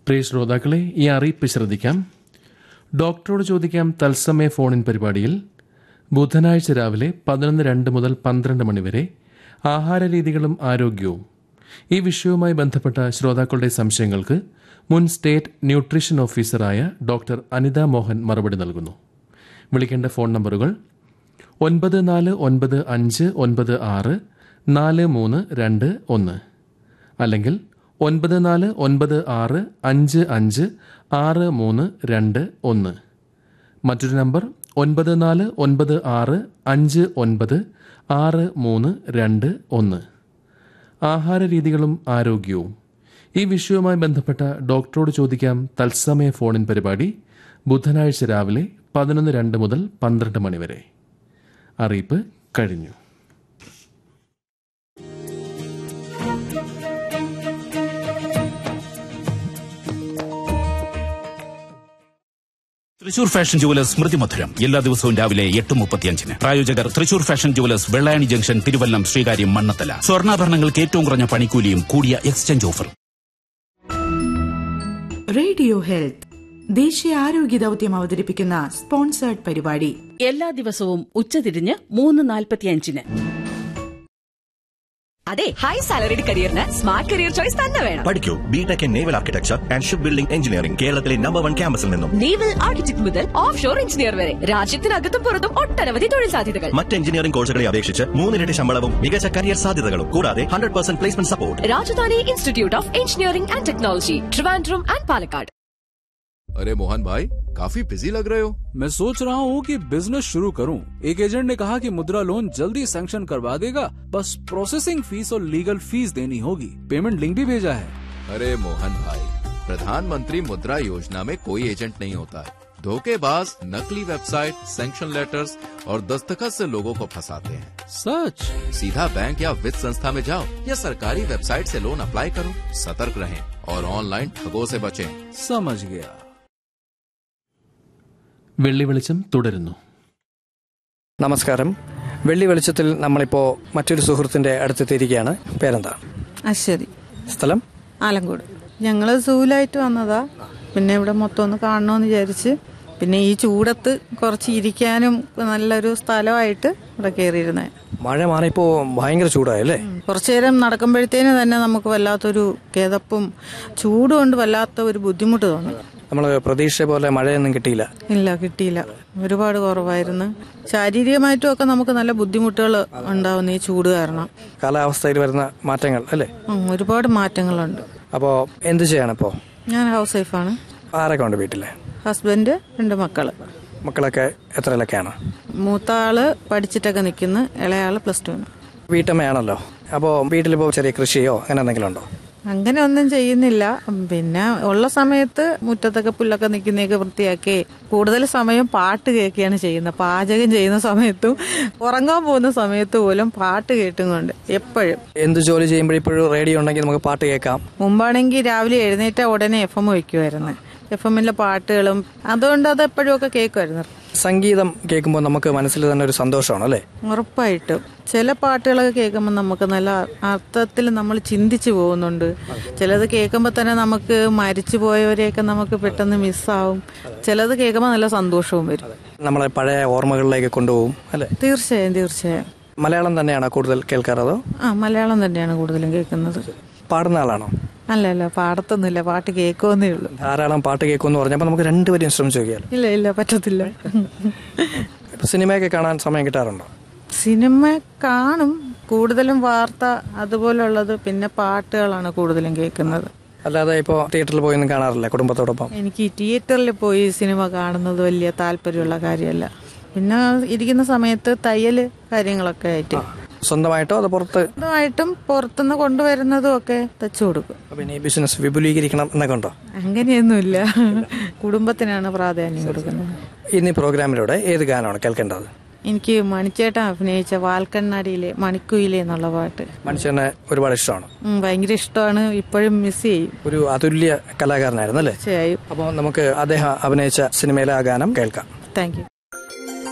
പ്രിയ ശ്രോതാക്കളെ, ഈ അറിയിപ്പ് ശ്രദ്ധിക്കാം. ഡോക്ടറോട് ചോദിക്കാം തത്സമയ ഫോണിൻ പരിപാടിയിൽ ബുധനാഴ്ച രാവിലെ 11:02 മുതൽ 12 മണിവരെ ആഹാരരീതികളും ആരോഗ്യവും ഈ വിഷയവുമായി ബന്ധപ്പെട്ട ശ്രോതാക്കളുടെ സംശയങ്ങൾക്ക് മുൻ സ്റ്റേറ്റ് ന്യൂട്രീഷൻ ഓഫീസറായ ഡോക്ടർ അനിത മോഹൻ മറുപടി നൽകുന്നു. വിളിക്കേണ്ട ഫോൺ നമ്പറുകൾ 9495964321 അല്ലെങ്കിൽ 9496556321. മറ്റൊരു നമ്പർ 9496596321. ആഹാരരീതികളും ആരോഗ്യവും ഈ വിഷയവുമായി ബന്ധപ്പെട്ട ഡോക്ടറോട് ചോദിക്കാം തത്സമയ ഫോണിൻ പരിപാടി ബുധനാഴ്ച രാവിലെ 11:02 മുതൽ 12 മണിവരെ. അറിയിപ്പ് കഴിഞ്ഞു. തൃശൂർ ഫാഷൻ ജുവലേഴ്സ് സ്മൃതി മധുരം എല്ലാ ദിവസവും രാവിലെ 8:35. പ്രായോജകർ Thrissur fashion jewellers, Vellayani junction, Thiruvallam, Sreekaryam, Mannathala. സ്വർണ്ണാഭരണങ്ങൾക്ക് ഏറ്റവും കുറഞ്ഞ പണിക്കൂലിയും കൂടിയ എക്സ്ചേഞ്ച് ഓഫർ. റേഡിയോ ഹെൽത്ത് ദേശീയ ആരോഗ്യ ദൌത്യം അവതരിപ്പിക്കുന്ന സ്പോൺസേർഡ് പരിപാടി എല്ലാ ദിവസവും ഉച്ചതിരിഞ്ഞ് 3:45. അതെ, high salaried കരിയറിന് smart career choice തന്നെ വേണം. പഠിക്കൂ BTech in naval architecture and ship building engineering, കേരളത്തിലെ നമ്പർ 1 ക്യാമ്പസിൽ നിന്നും. നേവൽ ആർക്കിടെക്ട് മുതൽ ഓഫ് ഷോർ എഞ്ചിനീയർ വരെ രാജ്യത്തിനകത്തും പുറത്തും ഒട്ടനവധി തൊഴിൽ സാധ്യതകൾ. മറ്റ് എഞ്ചിനീയറിംഗ് കോഴ്സുകളെ അപേക്ഷിച്ച് 3 ഇരട്ടി ശമ്പളവും മികച്ച കരിയർ സാധ്യതകളും കൂടാതെ 100% placement support. Rajdhani institute of engineering and technology, Trivandrum and Palakkad. अरे मोहन भाई, काफी बिजी लग रहे हो. मैं सोच रहा हूँ कि बिजनेस शुरू करूँ. एक एजेंट ने कहा कि मुद्रा लोन जल्दी सैंक्शन करवा देगा, बस प्रोसेसिंग फीस और लीगल फीस देनी होगी. पेमेंट लिंक भी भेजा है. अरे मोहन भाई, प्रधानमंत्री मुद्रा योजना में कोई एजेंट नहीं होता है. धोखेबाज नकली वेबसाइट, सैंक्शन लेटर्स और दस्तखत से लोगों को फंसाते हैं. सच? सीधा बैंक या वित्त संस्था में जाओ या सरकारी वेबसाइट से लोन अप्लाई करो. सतर्क रहें और ऑनलाइन ठगों से बचें. समझ गया. വെള്ളി വെളിച്ചം തുടരുന്നു. നമസ്കാരം. വെള്ളി വെളിച്ചത്തിൽ നമ്മളിപ്പോൾ മറ്റൊരു സുഹൃത്തിന്റെ അടുത്തെത്തിയിരിക്കുകയാണ്. പേരെന്താ? അശ്വതി. സ്ഥലം? ആലങ്കോട്. ഞങ്ങൾ സൂലായിട്ട് വന്നതാ. പിന്നെ ഇവിടെ മൊത്തം ഒന്ന് കാണണമെന്ന് വിചാരിച്ച്, പിന്നെ ഈ ചൂടത്ത് കുറച്ച് ഇരിക്കാനും നല്ലൊരു സ്ഥലമായിട്ട് ഇവിടെ കയറിയിരുന്നേ. മഴ മാറിയപ്പോൾ ഭയങ്കര ചൂടായല്ലേ? കുറച്ചു നേരം നടക്കുമ്പോഴത്തേന് തന്നെ നമുക്ക് വല്ലാത്തൊരു കിതപ്പും ചൂട് കൊണ്ട് വല്ലാത്ത ഒരു ബുദ്ധിമുട്ട് തോന്നി. നമ്മൾ പ്രതീക്ഷ പോലെ മഴയൊന്നും കിട്ടിയില്ല. ഇല്ല, കിട്ടിയില്ല. ഒരുപാട് കുറവായിരുന്നു. ശാരീരികമായിട്ടും ഒക്കെ നമുക്ക് നല്ല ബുദ്ധിമുട്ടുകൾ ഉണ്ടാവുന്ന ഈ ചൂട് കാരണം. കാലാവസ്ഥയിൽ വരുന്ന മാറ്റങ്ങൾ അല്ലേ? ഒരുപാട് മാറ്റങ്ങളുണ്ട്. അപ്പോൾ എന്ത് ചെയ്യണം ഇപ്പോൾ? ഞാൻ ഹൗസ് വൈഫാണ്. ആരൊക്കെ ഉണ്ട് വീട്ടില്? ഹസ്ബൻഡ്, 2 മക്കള്. മക്കളൊക്കെ എത്രയിലൊക്കെയാണ്? മൂത്ത ആള് പഠിച്ചിട്ടൊക്കെ നിൽക്കുന്നു, ഇളയാള് +2. വീട്ടമ്മയാണല്ലോ. അപ്പോൾ വീട്ടിലിപ്പോൾ ചെറിയ കൃഷിയോ അങ്ങനെ എന്തെങ്കിലും ഉണ്ടോ? അങ്ങനെ ഒന്നും ചെയ്യുന്നില്ല. പിന്നെ ഉള്ള സമയത്ത് മുറ്റത്തൊക്കെ പുല്ലൊക്കെ നിൽക്കുന്നതൊക്കെ വൃത്തിയാക്കി കൂടുതൽ സമയം പാട്ട് കേൾക്കുകയാണ് ചെയ്യുന്നത്. പാചകം ചെയ്യുന്ന സമയത്തും ഉറങ്ങാൻ പോകുന്ന സമയത്ത് പോലും പാട്ട് കേട്ടും കൊണ്ട് എപ്പോഴും. എന്ത് ജോലി ചെയ്യുമ്പോഴിപ്പോഴും റേഡിയോ ഉണ്ടെങ്കിൽ നമുക്ക് പാട്ട് കേൾക്കാം. മുമ്പാണെങ്കിൽ രാവിലെ എഴുന്നേറ്റ ഉടനെ FM വയ്ക്കുമായിരുന്നു. FM-ലെ പാട്ടുകളും അതുകൊണ്ട് അത് എപ്പോഴും ഒക്കെ കേൾക്കുമായിരുന്നു. സംഗീതം കേൾക്കുമ്പോൾ നമുക്ക് മനസ്സിൽ തന്നെ ഒരു സന്തോഷമാണ് അല്ലേ? ഉറപ്പായിട്ടും. ചില പാട്ടുകളൊക്കെ കേൾക്കുമ്പോൾ നമുക്ക് നല്ല അർത്ഥത്തിൽ നമ്മൾ ചിന്തിച്ചു പോകുന്നുണ്ട്. ചിലത് കേൾക്കുമ്പോൾ തന്നെ നമുക്ക് മരിച്ചു പോയവരെയൊക്കെ നമുക്ക് പെട്ടെന്ന് മിസ്സാവും. ചിലത് കേൾക്കുമ്പോൾ നല്ല സന്തോഷവും വരും. നമ്മളെ പഴയ ഓർമ്മകളിലേക്ക് കൊണ്ടുപോകും അല്ലേ? തീർച്ചയായും. മലയാളം തന്നെയാണോ കൂടുതൽ കേൾക്കാറതോ? മലയാളം തന്നെയാണ് കൂടുതലും കേൾക്കുന്നത്. പാടുന്ന ആളാണോ? അല്ല, പാടത്തൊന്നുമില്ല. പാട്ട് കേൾക്കുമെന്നേ ഉള്ളൂ. ധാരാളം പാട്ട് കേൾക്കുമെന്ന് പറഞ്ഞപ്പോൾ നമുക്ക് രണ്ടുപേരും ശ്രമിച്ചു നോക്കിയാൽ? ഇല്ല, പറ്റത്തില്ല. സിനിമയൊക്കെ കാണാൻ സമയം കിട്ടാറുണ്ടോ? സിനിമ കാണും. കൂടുതലും വാർത്ത അതുപോലുള്ളത്, പിന്നെ പാട്ടുകളാണ് കൂടുതലും കേൾക്കുന്നത്. അല്ലാതെ ഇപ്പോൾ തിയേറ്ററിൽ പോയൊന്നും കാണാറില്ല കുടുംബത്തോടൊപ്പം? എനിക്ക് തിയേറ്ററിൽ പോയി സിനിമ കാണുന്നത് വലിയ താല്പര്യമുള്ള കാര്യമല്ല. പിന്നെ ഇരിക്കുന്ന സമയത്ത് തയ്യല് കാര്യങ്ങളൊക്കെ ആയിട്ട്. സ്വന്തമായിട്ടോ അതോ സ്വന്തമായിട്ടും പുറത്തുനിന്ന് കൊണ്ടുവരുന്നതും ഒക്കെ തച്ചു കൊടുക്കും. പിന്നെ ഈ ബിസിനസ് വിപുലീകരിക്കണം എന്നൊക്കെ ഉണ്ടോ? അങ്ങനെയൊന്നുമില്ല. കുടുംബത്തിനാണ് പ്രാധാന്യം കൊടുക്കുന്നത്. ഇന്ന് ഈ പ്രോഗ്രാമിലൂടെ ഏത് ഗാനമാണ് കേൾക്കേണ്ടത്? എനിക്ക് മണിച്ചേട്ടൻ അഭിനയിച്ച വാൽക്കണ്ണാടിയിലെ മണിക്കുയിലെ എന്നുള്ള പാട്ട്. മണിച്ചേട്ടനെ ഒരുപാട് ഇഷ്ടമാണ്? ഭയങ്കര ഇഷ്ടമാണ്. ഇപ്പോഴും മിസ് ചെയ്യും. ഒരു അതുല്യ കലാകാരനായിരുന്നു അല്ലേ? തീർച്ചയായും. അപ്പോൾ നമുക്ക് അദ്ദേഹം അഭിനയിച്ച സിനിമയിലെ ആ ഗാനം കേൾക്കാം. Thank you.